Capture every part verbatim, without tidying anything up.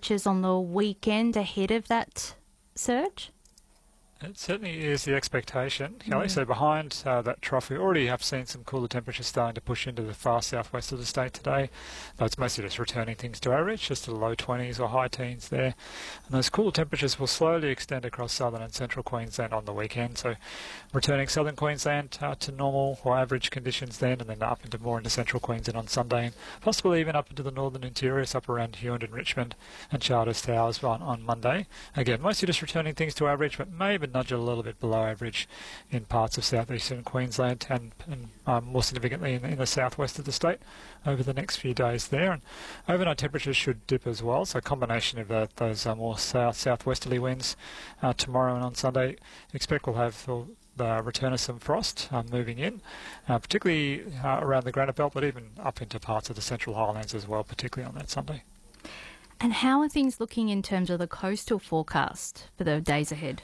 temperatures on the weekend ahead of that surge? It certainly is the expectation, Kelly. Mm. So behind uh, that trough, we already have seen some cooler temperatures starting to push into the far southwest of the state today. But it's mostly just returning things to average, just to the low twenties or high teens there. And those cooler temperatures will slowly extend across southern and central Queensland on the weekend. So returning southern Queensland uh, to normal or average conditions then, and then up into more into central Queensland on Sunday, and possibly even up into the northern interior, up around Huon and Richmond and Charters Towers on, on Monday. Again, mostly just returning things to average, but maybe nudge a little bit below average in parts of southeastern Queensland and, and um, more significantly in, in the southwest of the state over the next few days there. And overnight temperatures should dip as well, so a combination of uh, those uh, more south southwesterly winds uh, tomorrow and on Sunday. Expect we'll have the the return of some frost um, moving in, uh, particularly uh, around the Granite Belt, but even up into parts of the Central Highlands as well, particularly on that Sunday. And how are things looking in terms of the coastal forecast for the days ahead?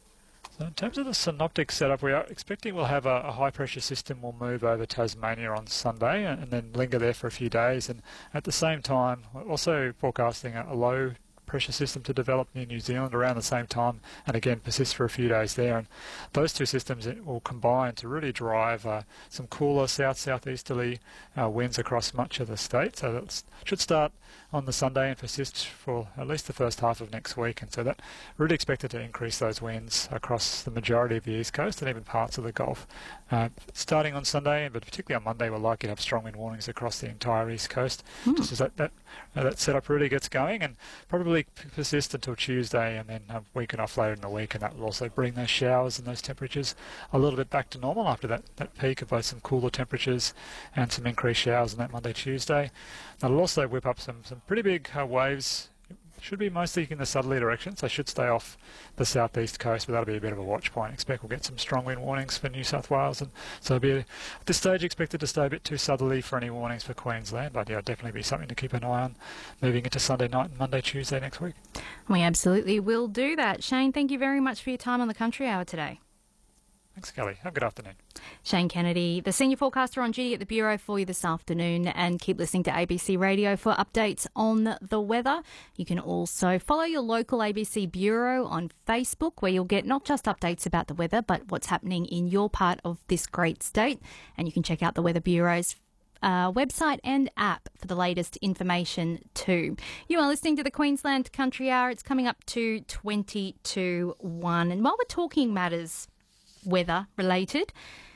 So in terms of the synoptic setup, we are expecting we'll have a, a high-pressure system will move over Tasmania on Sunday and, and then linger there for a few days. And at the same time, we're also forecasting a, a low pressure system to develop near New Zealand around the same time and again persist for a few days there. And those two systems will combine to really drive uh, some cooler south-southeasterly uh, winds across much of the state. So that should start on the Sunday and persist for at least the first half of next week. And so that really expected to increase those winds across the majority of the east coast and even parts of the Gulf. Uh, starting on Sunday, but particularly on Monday, we're likely to have strong wind warnings across the entire east coast, mm. just as that, that, uh, that setup really gets going, and probably persist until Tuesday and then a week and off later in the week, and that will also bring those showers and those temperatures a little bit back to normal after that, that peak of both some cooler temperatures and some increased showers on that Monday, Tuesday. That'll also whip up some, some pretty big uh, waves. Should be mostly in the southerly direction, so should stay off the southeast coast, but that'll be a bit of a watch point. Expect we'll get some strong wind warnings for New South Wales, and so it'll be a, at this stage expected to stay a bit too southerly for any warnings for Queensland, but yeah, definitely be something to keep an eye on moving into Sunday night and Monday, Tuesday next week. We absolutely will do that. Shane, thank you very much for your time on the Country Hour today. Thanks, Kelly. Have a good afternoon. Shane Kennedy, the senior forecaster on duty at the Bureau for you this afternoon, and keep listening to A B C Radio for updates on the weather. You can also follow your local A B C Bureau on Facebook, where you'll get not just updates about the weather, but what's happening in your part of this great state. And you can check out the Weather Bureau's Uh, website and app for the latest information too. You are listening to the Queensland Country Hour. It's coming up to twenty to one. And while we're talking matters weather related,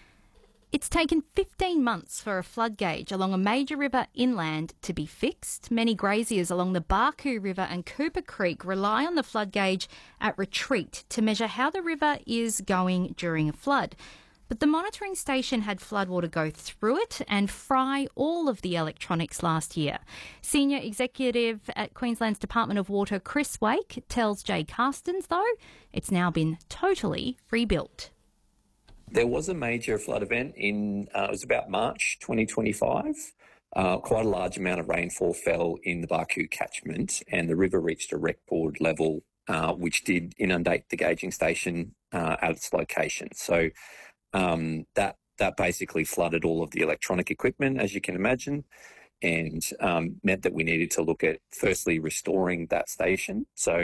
it's taken fifteen months for a flood gauge along a major river inland to be fixed. Many graziers along the Barcoo River and Cooper Creek rely on the flood gauge at retreat to measure how the river is going during a flood. But the monitoring station had floodwater go through it and fry all of the electronics last year. Senior Executive at Queensland's Department of Water, Chris Wake, tells Jay Carstens, though, it's now been totally rebuilt. There was a major flood event in, uh, it was about March twenty twenty-five. Uh, quite a large amount of rainfall fell in the Barcoo catchment, and the river reached a record level, uh, which did inundate the gauging station uh, at its location. So um, that that basically flooded all of the electronic equipment, as you can imagine, and um, meant that we needed to look at firstly restoring that station. So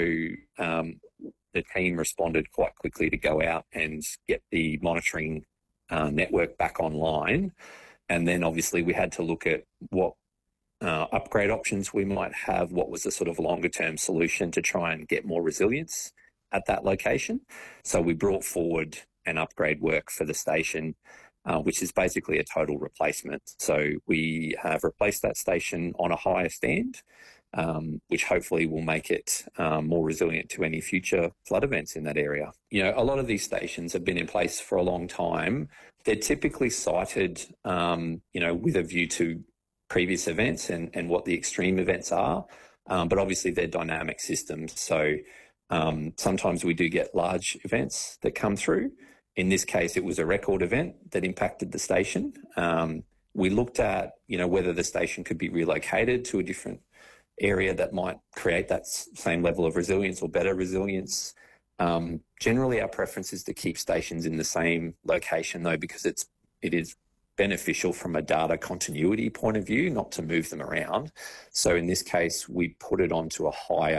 um, the team responded quite quickly to go out and get the monitoring uh, network back online. And then obviously we had to look at what uh, upgrade options we might have, what was the sort of longer term solution to try and get more resilience at that location. So we brought forward an upgrade work for the station, uh, which is basically a total replacement. So we have replaced that station on a higher stand, Um, which hopefully will make it um, more resilient to any future flood events in that area. You know, a lot of these stations have been in place for a long time. They're typically sited, um, you know, with a view to previous events and, and what the extreme events are, um, but obviously they're dynamic systems. So um, sometimes we do get large events that come through. In this case, it was a record event that impacted the station. Um, we looked at, you know, whether the station could be relocated to a different area that might create that same level of resilience or better resilience. Um, generally, our preference is to keep stations in the same location, though, because it's it is beneficial from a data continuity point of view, not to move them around. So in this case, we put it onto a higher